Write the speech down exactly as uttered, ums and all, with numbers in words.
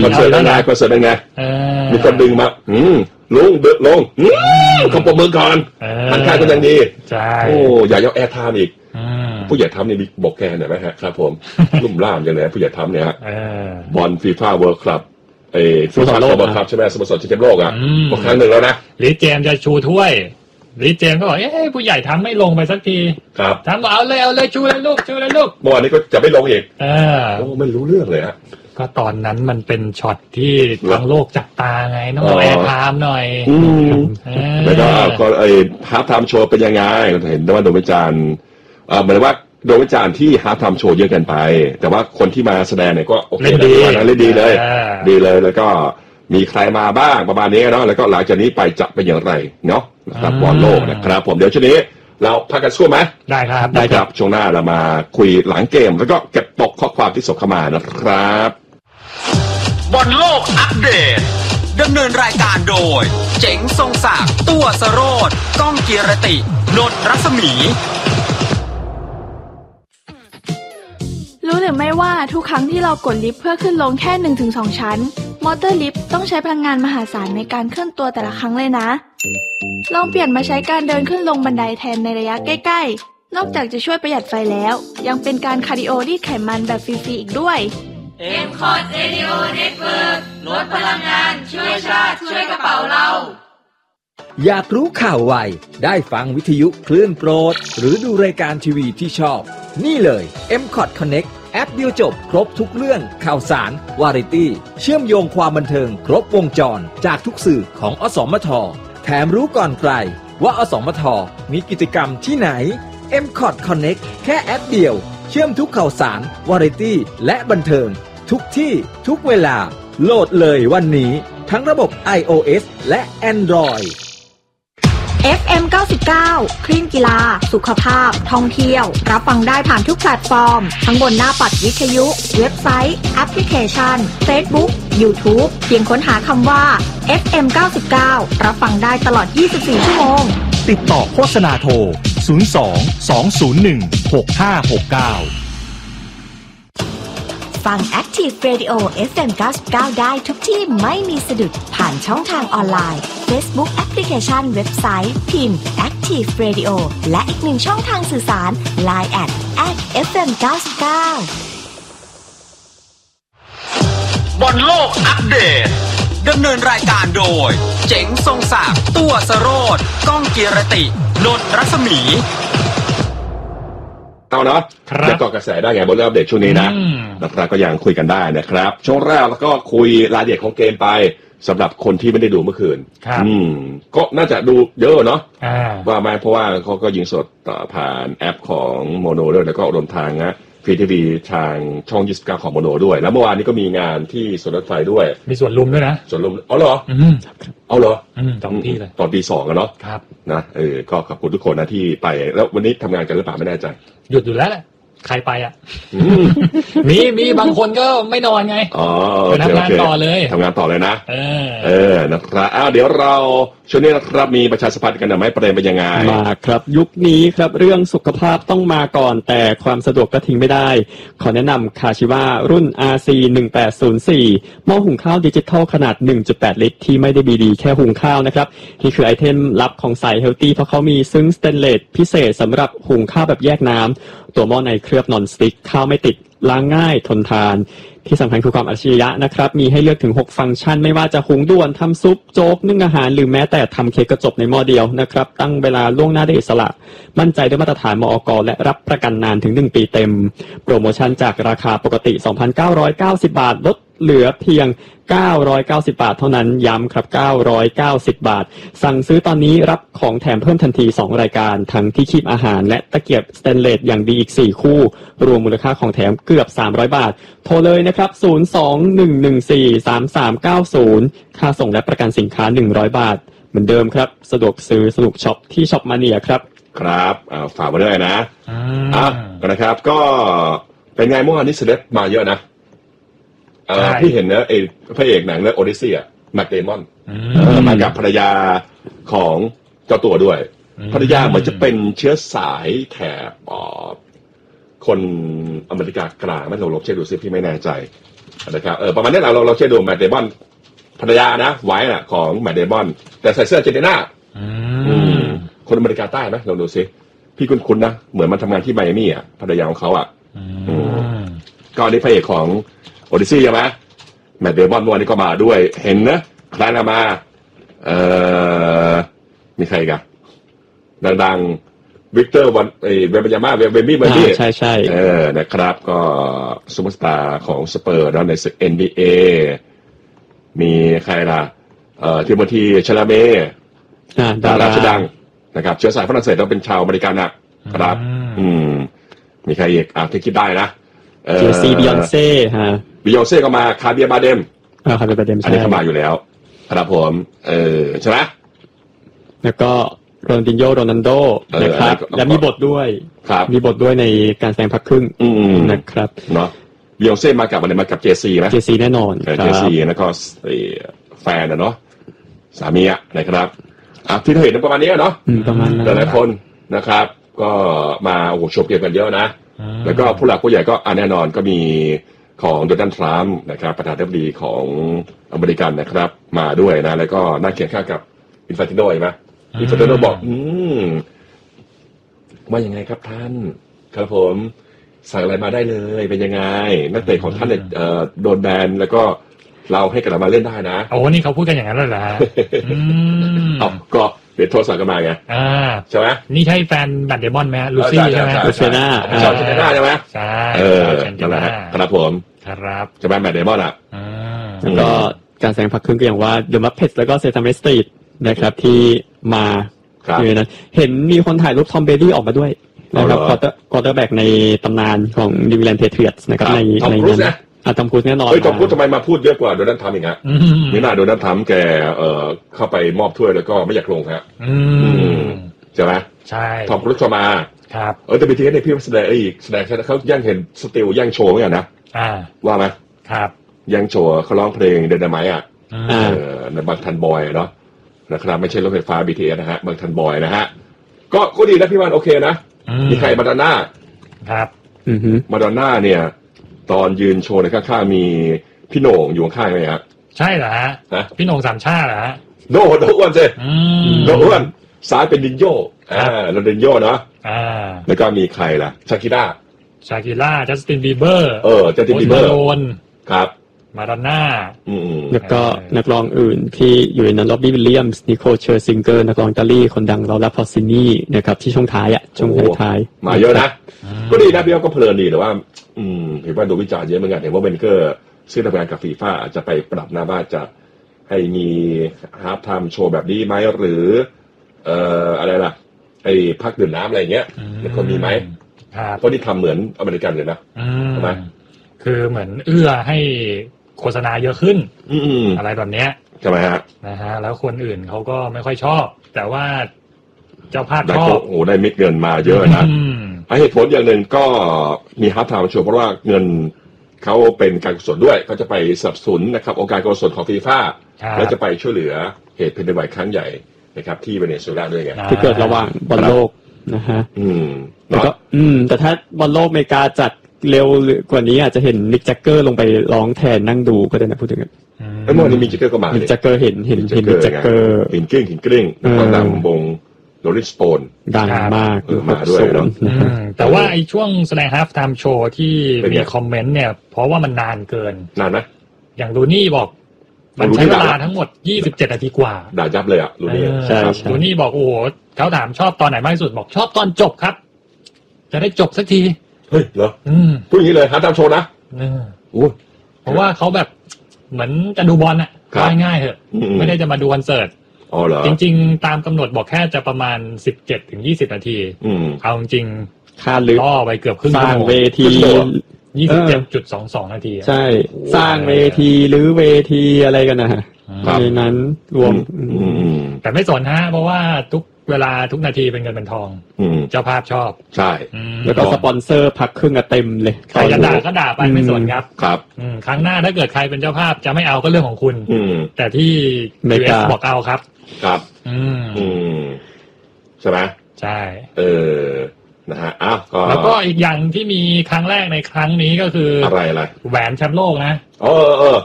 อนเสิร์ตเป็นไงคอนเสิร์ตเป็นไงมีคนดึงมาอืมลุงเดินลงขอบมือก่อนหันข้างก็ยังดีโอ้อย่ายกแอร์ไทม์อีกผู้ใหญ่ทำนี่มีบอกแกหน่อยไหมฮะครับผมลุ่มล่ามอย่างไรผู้ใหญ่ทำเนี่ยฮะบอลฟีฟ่าเวิลด์คลับไอ้ฟีฟ่าโลกครับใช่ไหมสโมสรชิงแชมป์โลกอ่ะก็ครั้งหนึ่งแล้วนะลิเจมจะชูถ้วยลิเจมก็บอกเอ้ผู้ใหญ่ทำไม่ลงไปสักทีครับทำบอกเอาเลยเอาเลยชูเลยลูกชูเลยลูกเมื่อวานนี้ก็จะไม่ลงอีกโอ้ไม่รู้เรื่องเลยฮะก็ตอนนั้นมันเป็นช็อตที่ทั้งโลกจับตาไงต้องเอาแอร์ไทม์หน่อยแล้วก็ก็ไอ้ฮาร์ฟไทม์โชว์เป็นยังไงเห็นว่าโดนวิจารณ์เหมือนว่าโดนวิจารณ์ที่ฮาร์ฟไทม์โชว์เยอะเกินไปแต่ว่าคนที่มาแสดงเนี่ยก็โอเคนะเล่นดีเลยดีเลยแล้วก็มีใครมาบ้างประมาณนี้เนาะแล้วก็หลังจากนี้ไปจะเป็นอย่างไรเนาะนะครับบอลโลกนะครับผมเดี๋ยวช่วงนี้เราพักกันชั่วไหมได้ครับได้ครับช่วงหน้าเรามาคุยหลังเกมแล้วก็เก็บตกข้อความที่ส่งเข้ามานะครับบอลโลกอัปเดตดำเนินรายการโดยเจ๋งทรงศักดิ์ตัวสโรจน์ก้องกีรตินนท์รัศมีรู้หรือไม่ว่าทุกครั้งที่เรากดลิฟต์เพื่อขึ้นลงแค่ หนึ่งถึงสอง ชั้นมอเตอร์ลิฟต์ต้องใช้พลังงานมหาศาลในการเคลื่อนตัวแต่ละครั้งเลยนะลองเปลี่ยนมาใช้การเดินขึ้นลงบันไดแทนในระยะใกล้ๆนอกจากจะช่วยประหยัดไฟแล้วยังเป็นการคาร์ดิโอรีดไขมันแบบฟรีๆอีกด้วยเอ็ม คอร์ด Radio Network ลดพลังงานช่วยชาติช่วยกระเป๋าเราอยากรู้ข่าวไวได้ฟังวิทยุคลื่นโปรดหรือดูรายการทีวีที่ชอบนี่เลย เอ็ม คอร์ด Connect แอปเดียวจบครบทุกเรื่องข่าวสารวาไรตี้เชื่อมโยงความบันเทิงครบวงจรจากทุกสื่อของอสมทแถมรู้ก่อนใครว่าอสมทมีกิจกรรมที่ไหน เอ็ม คอร์ด Connect แค่แอปเดียวเชื่อมทุกข่าวสารวาไรตี้และบันเทิงทุกที่ทุกเวลาโหลดเลยวันนี้ทั้งระบบ iOS และ Android เอฟ เอ็ม เก้าสิบเก้า คลื่นกีฬาสุขภาพท่องเที่ยวรับฟังได้ผ่านทุกแพลตฟอร์มทั้งบนหน้าปัดวิทยุเว็บไซต์แอปพลิเคชัน Facebook YouTube เพียงค้นหาคำว่า เอฟ เอ็ม เก้าสิบเก้า รับฟังได้ตลอดยี่สิบสี่ชั่วโมงติดต่อโฆษณาโทรศูนย์ สอง สอง ศูนย์ หนึ่ง หก ห้า หก เก้าฟัง Active Radio เอฟ เอ็ม เก้าสิบเก้า ได้ทุกที่ไม่มีสะดุดผ่านช่องทางออนไลน์ Facebook แอปพลิเคชันเว็บไซต์พิมพ์ Active Radio และอีกหนึ่งช่องทางสื่อสาร ไลน์ แอท แอท เอฟ เอ็ม เก้าสิบเก้าบอลโลกอัปเดตดำเนินรายการโดยเจ๋งทรงศักดิ์ตัวสโรจน์ก้องกีรตินนท์รัศมีเอาเนาะจะเกาะกระแสได้ไงบนเรื่องอัปเดตช่วงนี้นะนะครับก็ยังคุยกันได้นะครับช่วงแรกแล้วก็คุยรายละเอียดของเกมไปสำหรับคนที่ไม่ได้ดูเมื่อคืนอืมก็น่าจะดูเยอะเนาะว่าไหมเพราะว่าเขาก็ยิงสดผ่านแอปของโมโนด้วยแล้วก็รวมทางนะฟรีทีวีทางช่องยี่สิบเก้าของโมโนด้วยแล้วเมื่อวานนี้ก็มีงานที่สวนรถไฟด้วยมีสวนลุมด้วยนะสวนลุมอ๋อเหรอเอาเหรอตอนที่เลยตอนปีสองอะเนาะนะเออก็ขอบคุณทุกคนนะที่ไปแล้ววันนี้ทำงานกันหรือเปล่าไม่แน่ใจหยุดอยู่แล้วแหละใครไปอ่ะมีมีบางคนก็ไม่นอนไงอ๋อไปทำงานต่อเลยทำงานต่อเลยนะเออเออนะครับอ้าวเดี๋ยวเราช่วงนี้นะครับมีประชาสัมพันธ์กันหน่อยไหมประเด็นเป็นยังไงมาครับยุคนี้ครับเรื่องสุขภาพต้องมาก่อนแต่ความสะดวกก็ทิ้งไม่ได้ขอแนะนำคาชิวารุ่น อาร์ ซี หนึ่งแปดศูนย์สี่ หม้อหุงข้าวดิจิทัลขนาด หนึ่งจุดแปด ลิตรที่ไม่ได้มีดีแค่หุงข้าวนะครับนี่คือไอเทมลับของสายเฮลตี้เพราะเขามีซึ้งสเตนเลสพิเศษสำหรับหุงข้าวแบบแยกน้ำตัวหม้อในเคลือบนอนสติ๊กข้าวไม่ติดล้างง่ายทนทานที่สำคัญคือความอัจฉริยะนะครับมีให้เลือกถึงหกฟังก์ชันไม่ว่าจะหุงด่วนทำซุปโจ๊กนึ่งอาหารหรือแม้แต่ทำเค้กกระจบในหม้อเดียวนะครับตั้งเวลาล่วงหน้าได้อิสระมั่นใจด้วยมาตรฐานมอก.และรับประกันนานถึงหนึ่งปีเต็มโปรโมชั่นจากราคาปกติ สองพันเก้าร้อยเก้าสิบ บาทลดเหลือเพียงเก้าร้อยเก้าสิบบาทเท่านั้นย้ำครับเก้าร้อยเก้าสิบบาทสั่งซื้อตอนนี้รับของแถมเพิ่มทันทีสองรายการทั้งที่คีบอาหารและตะเกียบสเตนเลสอย่างดีอีกสี่คู่รวมมูลค่าของแถมเกือบสามร้อยบาทโทรเลยนะครับศูนย์ สอง หนึ่ง หนึ่ง สี่ สาม สาม เก้า ศูนย์ค่าส่งและประกันสินค้าหนึ่งร้อยบาทเหมือนเดิมครับสะดวกซื้อสนุกช็อปที่ช็อปมาเนียครับครับอ่าฝากมาด้วยนะอ่ะนะครับก็เป็นไงเมื่อวานนี้เสด็จมาเยอะนะเออพี่เห็นนะไอ้พระเอกหนังเรื่องโอดิซีอ่ะแมคเดมอนมากับภรรยาของเจ้าตัวด้วยภรรยาเหมือนจะเป็นเชื้อสายแถบคนอเมริกากลางไม่รู้ลบเช็คดูซิพี่ไม่แน่ใจนะครับเออประมาณนี้เราเราเราเชื่อดูแมตต์เดมอนภรรยานะไว้น่ะของแมตต์เดมอนแต่ใส่เสื้ออาร์เจนตินาอืมคนอเมริกาใต้ไหมลองดูซิพี่คุ้นๆนะเหมือนมันทำงานที่ไมอามี่อ่ะภรรยาของเขาอ่ะอืมก็อันนี้พระเอกของโอดิซี่ใช่ไหมแมตต์เดมอนเมื่อวานนี้ก็มาด้วยเห็นนะใครนะมาเอ่อมีใครกันดังๆวิกเตอร์วันเอเวมยาม่าเวมบี้เบอร์บี้ใช่ใช่เออนะครับก็ซูเปอร์สตาร์ของสเปอร์แล้วในศึก เอ็น บี เอ มีใครล่ะเอ่อทิโมธีชลาเมดาราชื่อดังนะครับเชื้อสายฝรั่งเศสต้องเป็นชาวอเมริกันนะครับอืมมีใครอีกอ่ะที่คิดได้นะเจซีบิยอนเซ่ฮะบิยอนเซ่ก็มาคาเบียบาเดมอ่าคาเบียบาเดมอันนี้เข้ามาอยู่แล้วครับผมเออใช่ไหมแล้วก็โรนัลดินโญ่โรนัลโดนะครับและมีบทด้วยมีบทด้วยในการแสดงพักครึ่งนะครับเนาะบิยอนเซ่มากับอะไรมากับเจซีไหมเจซีแน่นอนเจซีแล้วก็แฟนนะเนาะสามีอ่ะนะครับอ่ะที่เราเห็นประมาณนี้เนาะประมาณนั้นหลายคนนะครับก็มาโอ้โหชมเกมกันเยอะนะแล้วก็ผู้หลักผู้ใหญ่ก็อ่ะแน่นอนก็มีของโดนัลด์ทรัมป์นะครับประธานาธิบดีของอเมริกันนะครับมาด้วยนะแล้วก็นั่งเคียงข้างกับอินฟานติโนใช่ไหมอินฟานติโนบอกอืมว่ายังไงครับท่านครับผมสั่งอะไรมาได้เลยเป็นยังไงนักเตะของท่านเนี่ยโดนแบนแล้วก็เราให้กลับมาเล่นได้นะโอ้นี่เขาพูดกันอย่างนั้นเลยเหรออืมอ๋อก็เดี๋ยวโทรสั่งกันมาไงอ่าใช่ไหมนี่ใช่แฟนแบทเดมอนไหมลูซี่ใช่ไหมลูเซน่าชาวเชนน่าใช่ไหมใช่เออนั่นแหละครับผมครับจะเป็นแบทเดมอนอ่ะแล้วก็การแสดงพักครึ่งก็อย่างว่าเดอะมัพเพตแล้วก็เซซัมเรสตรีทนะครับที่มาอยู่นั้นเห็นมีคนถ่ายรูปทอมเบดี้ออกมาด้วยนะครับควอเตอร์ควอเตอร์แบ็กในตำนานของนิวซีแลนด์เพเทรียตส์นะครับในในนั้นอ่ะทอมครูซแน่นอนเฮ้ยทอมครูซทำไมมาพูดเยอะกว่าโดนัลด์ทรัมป์อีกฮะนี่น่าโดนัลด์ทรัมป์แกเอ่อเข้าไปมอบถ้วยแล้วก็ไม่อยากลงฮะใช่ไหมใช่ทอมครูซมาครับเออแต่บีทีเอสในพี่แสดงอีกแสดงเขาแย่งเห็นสติลแย่งโชว์เหมือนกันนะว่าไหมครับแย่งโชว์เขาร้องเพลงเดนไมท์อ่ะในบางทันบอยเนาะนะครับไม่ใช่รถไฟฟ้า บี ที เอส นะฮะบางทันบอยนะฮะก็ก็ดีนะพี่วันโอเคนะมีใครมาดอนน่าครับมาดอนน่าเนี่ยตอนยืนโชว์ในข้างๆมีพี่โหน่งอยู่ข้างๆไหมครับใช่เหรอฮะพี่โหน่งสามชาติเหรอฮะโน่โน่อ้วนสิโน่อ้วนซ้ายเป็นดินโญ่อ่าเราดินโญ่เนาะอ่าแล้วก็มีใครล่ะชาคิร่าชาคิร่าจัสตินบีเบอร์เออจัสตินบีเบอร์ครับมาดอนน่าแล้วก็นักร้องอื่นที่อยู่ในนั้นล็อบบี้วิลเลียมส์นิโคลเชอร์ซิงเกอร์นักร้องอิตาลีคนดังลอร่าพอซินี่นะครับที่ช่วงท้ายอ่ะช่วงท้ายมาเยอะนะก็ดีนะพี่ก็เพลินดีแต่ว่าอืมเห็นว่าดูวิจารณ์เยอะเหมือนกันเห็นว่าเบนเกอร์ซึ่งทำงานกับฟีฟ่าจะไปปรับหน้าบ้านจะให้มีฮาร์ฟไทม์โชว์แบบนี้ไหมหรือเอ่ออะไรล่ะไอ้พักดื่มน้ำอะไรอย่างเงี้ยมันควรมีไหมเพราะนี่ทำเหมือนอเมริกันเลยนะใช่ไหมคือเหมือนเอื้อให้โฆษณาเยอะขึ้นอะไรแบบเนี้ยใช่ไหมฮะนะฮะแล้วคนอื่นเขาก็ไม่ค่อยชอบแต่ว่าเจ้าภาพชอบโอ้โหได้เม็ดเงินมาเยอะนะเหตุผลอย่างหนึ่งก็มีฮาร์ฟไทม์โชว์เพราะว่าเงินเขาเป็นการกุศลด้วยเขาจะไปสนับสนุนนะครับองค์การกุศลของฟีฟ่าแล้วจะไปช่วยเหลือเหตุแผ่นดินไหวครั้งใหญ่นะครับที่เวเนซุเอลาด้วยไงที่เกิดระหว่างบอลโลกนะฮะอืมแล้วก็อืมแต่ถ้าบอลโลกอเมริกาจัดเร็วกว่านี้อาจจะเห็นนิกแจ็คเกอร์ลงไปร้องแทนนั่งดูก็ได้นะพูดถึงกันแล้วเมื่อวานนี้มีแจ็คเกอร์ก็มานิกแจ็คเกอร์เห็นเห็นเห็นนิกแจ็คเกอร์เห็นกลิ้งเห็นกลิ้งก็ตามวงโรลลิ่งสโตนดังมากมาด้วยเนาะแต่ว่าไอ้ช่วงแสดงฮาล์ฟไทม์โชว์ที่มีคอมเมนต์เนี่ยเพราะว่ามันนานเกินนานไหมอย่างลูนี่บอกมันใช้เวลาทั้งหมดยี่สิบเจ็ดนาทีกว่าด่ายับเลยอ่ะลูนี่ใช่ลูนี่บอกโอ้โหเขาถามชอบตอนไหนมากที่สุดบอกชอบตอนจบครับจะได้จบสักทีเฮ้ยเหรอพูดอย่างนี้เลยฮาร์ดไทม์โชว์นะโอ้เพราะว่าเขาแบบเหมือนจะดูบอลอ่ะง่ายๆเถอะไม่ได้จะมาดูคอนเสิร์ตอ๋อเหรอจริงๆตามกำหนดบอกแค่จะประมาณสิบเจ็ดถึงยี่สิบนาทีเอาจริงค่าลึกล่อไปเกือบครึ่งชั่วโมงสร้างเวทียี่สิบเจ็ดจุดสองสองนาทีใช่สร้างเวทีหรือเวทีอะไรกันนะฮะในนั้นรวมแต่ไม่สนฮะเพราะว่าทุกเวลาทุกนาทีเป็นเงินเป็นทองเจ้าภาพชอบใช่แล้วก็สปอนเซอร์พักครึ่งเต็มเลยใครจะด่าก็ด่าไปไม่สนครับครับครั้งหน้าถ้าเกิดใครเป็นเจ้าภาพจะไม่เอาก็เรื่องของคุณแต่ที่ ยู เอส บอกเอาครับครับอืมใช่ไหมใช่เออนะฮะอ้าวก็แล้วก็อีกอย่างที่มีครั้งแรกในครั้งนี้ก็คืออะไรอะไรแหวนแชมป์โลกนะเออเออ